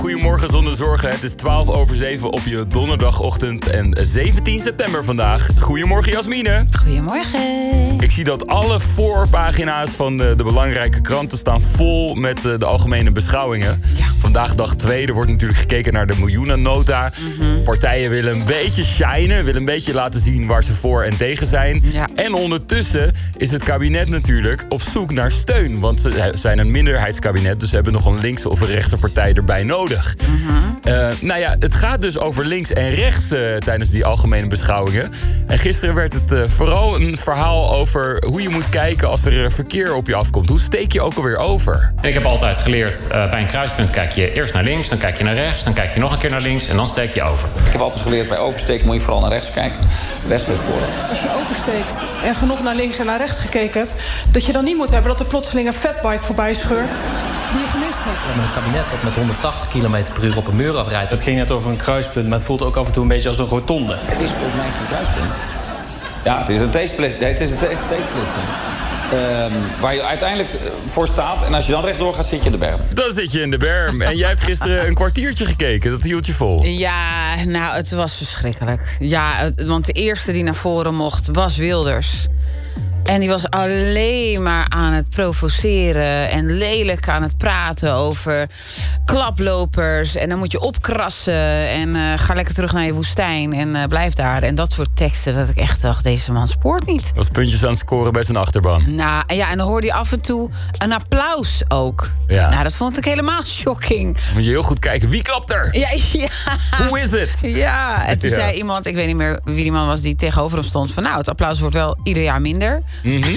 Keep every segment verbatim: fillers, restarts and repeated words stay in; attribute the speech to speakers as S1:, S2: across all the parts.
S1: Goedemorgen zonder zorgen. Het is twaalf over zeven op je donderdagochtend en zeventien september vandaag. Goedemorgen Jasmine.
S2: Goedemorgen.
S1: Ik zie dat alle voorpagina's van de, de belangrijke kranten staan vol met de, de algemene beschouwingen.
S2: Ja.
S1: Vandaag dag twee. Er wordt natuurlijk gekeken naar de miljoenennota. Mm-hmm. Partijen willen een beetje shinen, willen een beetje laten zien waar ze voor en tegen zijn.
S2: Ja.
S1: En ondertussen is het kabinet natuurlijk op zoek naar steun. Want ze zijn een minderheidskabinet, dus ze hebben nog een linkse of een rechtse partij erbij nodig. Mm-hmm. Uh, nou ja, het gaat dus over links en rechts uh, tijdens die algemene beschouwingen. En gisteren werd het uh, vooral een verhaal over hoe je moet kijken als er uh, verkeer op je afkomt. Hoe steek je ook alweer over?
S3: Ik heb altijd geleerd, uh, bij een kruispunt kijk je eerst naar links, dan kijk je naar rechts, dan kijk je nog een keer naar links en dan steek je over.
S4: Ik heb altijd geleerd, bij oversteken moet je vooral naar rechts kijken. Rechts wordt voor.
S5: Als je oversteekt en genoeg naar links en naar rechts gekeken hebt, dat je dan niet moet hebben dat er plotseling een fatbike voorbij scheurt die je gemist hebt.
S6: We hebben een kabinet dat met honderdtachtig kilometer per uur op een muur afrijdt.
S7: Het ging net over een kruispunt, maar het voelt ook af en toe een beetje als een rotonde.
S4: Het is volgens mij geen kruispunt. Ja, het is een T-splitsing. Nee, het is een T-splitsing. Um, waar je uiteindelijk voor staat. En als je dan rechtdoor gaat, zit je in de berm.
S1: Dan zit je in de berm. En jij hebt gisteren een kwartiertje gekeken. Dat hield je vol.
S2: Ja, nou, het was verschrikkelijk. Ja, want de eerste die naar voren mocht was Wilders. En die was alleen maar aan het provoceren en lelijk aan het praten over klaplopers. En dan moet je opkrassen en uh, ga lekker terug naar je woestijn en uh, blijf daar. En dat soort teksten, dat ik echt dacht, deze man spoort niet.
S1: Was puntjes aan het scoren bij zijn achterban.
S2: Nou, ja, en dan hoorde je af en toe een applaus ook.
S1: Ja.
S2: Nou, dat vond ik helemaal shocking.
S1: Dan moet je heel goed kijken, wie klapt er?
S2: Ja, ja.
S1: Hoe is het?
S2: Ja, en toen
S1: Ja.
S2: zei iemand, ik weet niet meer wie die man was die tegenover hem stond, van nou, het applaus wordt wel ieder jaar minder.
S1: Mm-hmm.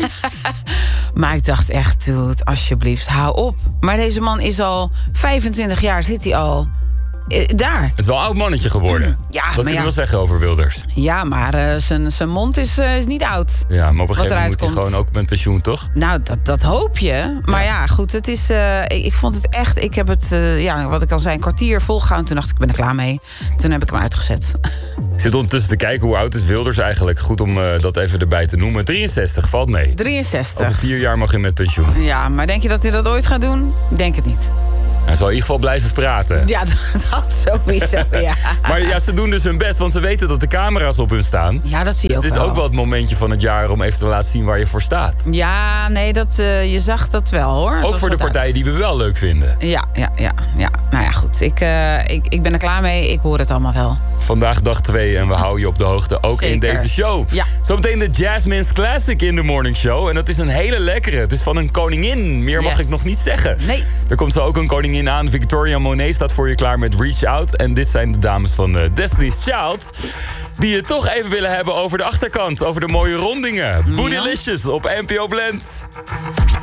S2: Maar ik dacht echt, dude, alsjeblieft, hou op. Maar deze man is al vijfentwintig jaar, zit hij al eh, daar.
S1: Het is wel een oud mannetje geworden.
S2: Ja,
S1: dat
S2: maar
S1: kun je
S2: ja.
S1: wel zeggen over Wilders.
S2: Ja, maar uh, zijn zijn mond is, uh, is niet oud.
S1: Ja, maar op een
S2: Wat
S1: gegeven moment moet hij
S2: eruit komt.
S1: gewoon ook met pensioen, toch?
S2: Nou, dat, dat hoop je. Maar ja, ja goed, het is, uh, ik, ik vond het echt... Ik heb het, uh, ja, wat ik al zei, een kwartier volgehouden. Toen dacht ik, ik ben er klaar mee. Toen heb ik hem uitgezet.
S1: Ik zit ondertussen te kijken, hoe oud is Wilders eigenlijk? Goed om uh, dat even erbij te noemen. drieënzestig, valt mee.
S2: drieënzestig.
S1: Over vier jaar mag je met pensioen.
S2: Ja, maar denk je dat hij dat ooit gaat doen? Denk het niet.
S1: Hij zal in ieder geval blijven praten.
S2: Ja, dat sowieso, ja.
S1: Maar ja, ze doen dus hun best, want ze weten dat de camera's op hun staan.
S2: Ja, dat zie je
S1: Dus
S2: ook
S1: dit is
S2: wel.
S1: ook wel het momentje van het jaar om even te laten zien waar je voor staat.
S2: Ja, nee, dat, uh, je zag dat wel, hoor. Het
S1: Ook
S2: was
S1: voor de
S2: wel
S1: partijen die we wel leuk vinden.
S2: duidelijk. Ja, ja, ja, ja. Nou ja, goed. Ik, uh, ik, ik ben er klaar mee. Ik hoor het allemaal wel.
S1: Vandaag dag twee en we houden je op de hoogte, ook
S2: Zeker.
S1: in deze show.
S2: Ja.
S1: Zometeen de Jasmine's Classic in de Morning Show. En dat is een hele lekkere. Het is van een koningin. Meer mag
S2: Yes.
S1: ik nog niet zeggen.
S2: Nee.
S1: Er komt zo ook een koningin aan. Victoria Monet staat voor je klaar met Reach Out. En dit zijn de dames van uh, Destiny's Child, die het toch even willen hebben over de achterkant. Over de mooie rondingen. Bootylicious op N P O Blend.